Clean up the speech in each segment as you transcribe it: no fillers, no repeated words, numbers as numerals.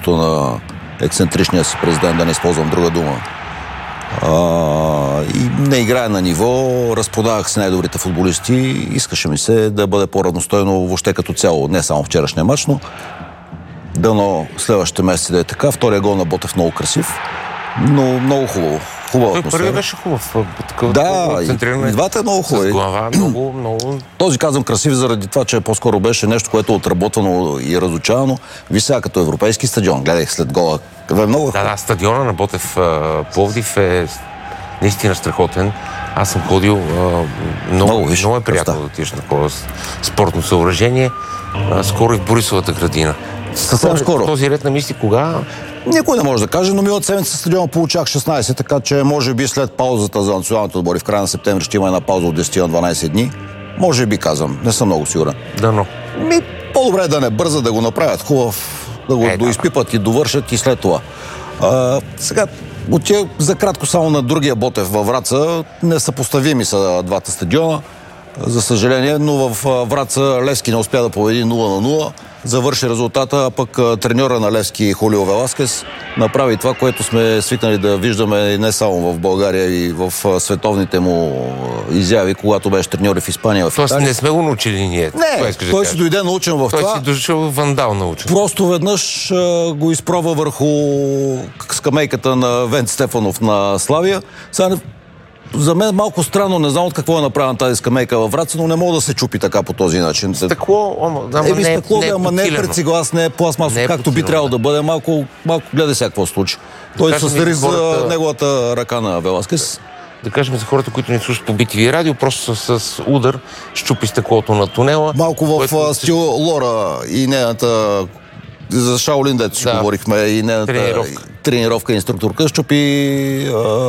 егото на ексцентричния си президент, да не използвам друга дума. И не играе на ниво, разпродавах си най-добрите футболисти, искаше ми се да бъде по-равностойно въобще като цяло, не само вчерашния матч, но дано следващите месеци да е така. Втория гол на Ботев много красив, но много хубаво. Хубава атмосфера. Първият беше хубав. Да, и двата е много хубаво. С глава много... Този казвам красив заради това, че по-скоро беше нещо, което е отработвано и разучавано. Виж сега като европейски стадион. Гледах след гола. Много Да, стадиона на Ботев Пловдив е наистина страхотен. Аз съм ходил много е приятно да отидеш на такова спортно съоръжение. Скоро и в Борисовата градина. Съвсем скоро. Този ред на мисли кога? Никой не може да каже, но миналата седмица стадиона получах 16, така че може би след паузата за националните отбори в края на септември ще има една пауза от 10 на 12 дни. Може би казвам, не съм много сигурен. Дано. По-добре да не бърза да го направят хубав, да го доизпипат и довършат и след това. Сега, отива за кратко само на другия Ботев във Враца. Несъпоставими са двата стадиона, за съжаление, но в Враца Левски не успя да победи 0-0. Завърши резултата, а пък треньора на Левски Хулио Веласкес направи това, което сме свикнали да виждаме не само в България, и в световните му изяви, когато беше треньор в Испания. Тоест не сме го научили ние. Не, той си дойде научен в това. Той си дошъл вандал научен. Просто веднъж го изпробва върху скамейката на Венц Стефанов на Славия. Сега за мен малко странно, не знам от какво е направена тази скамейка във Враца, но не мога да се чупи така по този начин. Стъкло, ама не е прециглас, не е пластмасов, както би трябвало да бъде. Малко гледай сега какво се случи. Той се създари за неговата ръка на Веласкес. Да кажем за хората, които ни слушат по BTV радио, просто с удар щупи стъклото на тунела. Малко в стил Лора и нейната... За Шаолин, дето си говорихме, и нейната тренировка инструкторка щупи...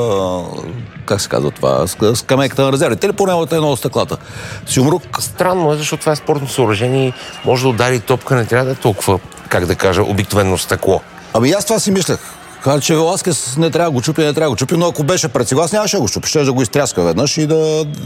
как се казва това? Скамейката на резервите. Или по-нямата едно от стъклата. Сюмрук. Странно е, защото това е спортно съоръжение и може да удари топка, не трябва да е толкова, как да кажа, обикновено стъкло. Ами аз това си мислех. Каза, че Веласкес не трябва да го чупи, но ако беше прециглас, нямаше да го чупи. Ще да го изтряска веднъж и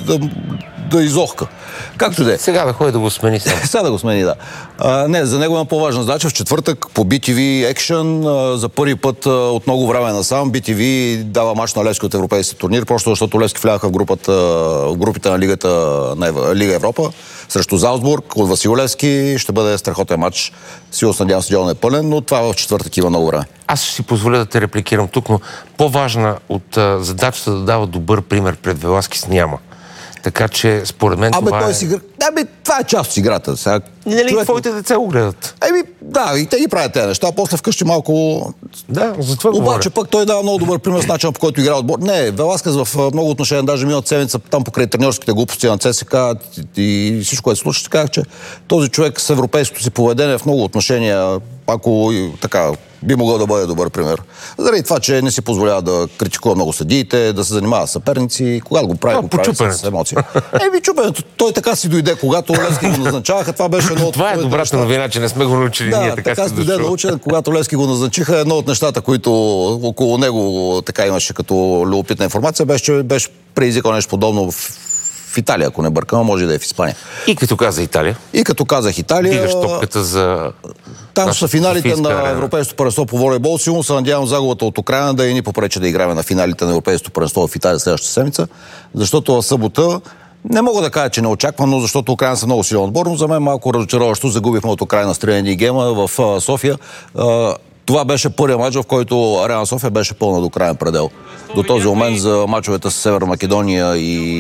да изохка. Както де. Сега да ходи да го смени само. Сега да го смени, да. Не, за него има по-важна задача. В четвъртък по BTV Action за първи път от много време насам BTV дава мач на Левски от европейски турнир, просто защото Левски вляха в групите на Лига Европа срещу Залцбург от Васил Левски. Ще бъде страхотен мач. Сигурно се надявам, стадионът е пълен, но това в четвъртък има много време. Аз ще си позволя да те репликирам тук, но по-важна от задачата да дава добър пример пред Веласкес няма. Така че, според мен това това е част от играта. Сега, твоите деца го гледат? Да, и те ги правят тези неща. После вкъщи малко... Да, затова говоря. Обаче пък той дава много добър пример с начина, по който играе отбор. Не, Веласкес в много отношения, даже миналата седмица там покрай треньорските глупости на ЦСК и всичко, което се случи, казах, че този човек с европейското си поведение в много отношения, ако така, би могъл да бъде добър пример. Заради това, че не си позволява да критикува много съдиите, да се занимава с съперници, когато го прави, с емоция. Чупенето. Той така си дойде, когато Левски го назначаваха. Това беше едно от... Това е добрата новина, че не сме го научили ние. Така си дойде научен, когато Левски го назначиха. Едно от нещата, които около него така имаше като любопитна информация, беше, че беше предизвикал нещо подобно в Италия, ако не бъркам, може да е в Испания. И като каза Италия. И като казах Италия. Дигаш топката за... Там са финалите на Европейското първенство по волейбол. Силно се надявам загубата от Украйна да ни попречи да играем на финалите на Европейското първенство в Италия следващата седмица, защото в събота не мога да кажа, че не очаквам, но защото Украйна са много силен отбор, но за мен малко разочароващо загубихме от Украйна стрелени гема в София. Това беше първият мач, в който Арена София беше пълна до краен предел. До този момент за мачовете с Северна Македония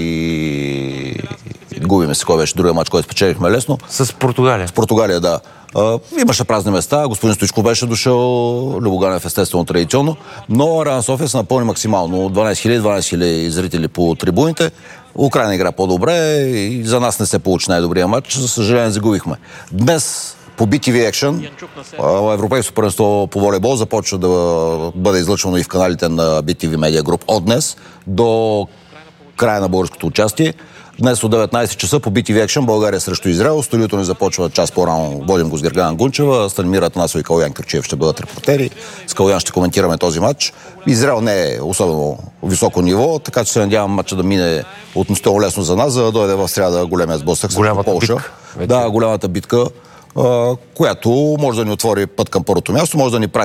и губиме се, кой беше другия мач, който спечелихме лесно. С Португалия. С Португалия, да. Имаше празни места, господин Стоичков беше дошъл, Любоганев естествено традиционно, но Арена София се напълни максимално. 12 000 зрители по трибуните. Украйна игра по-добре и за нас не се получи най-добрия матч. За съжаление загубихме. Днес по BTV Action Европейското първенство по волейбол започва да бъде излъчвано и в каналите на BTV Media Group от днес до края на българското участие. Днес от 19 часа по BTV Action България срещу Израел. Студиото ни започва час по-рано. Водим го с Гергана Гунчева. Станимир Атанасов и Калуян Кърчиев ще бъдат репортери. С Калуян ще коментираме този матч. Израел не е особено високо ниво, така че се надявам матча да мине относително лесно за нас, за да дойде в сряда големия сблъсък с Полша. Да, голямата битка, която може да ни отвори път към първото място, може да ни прати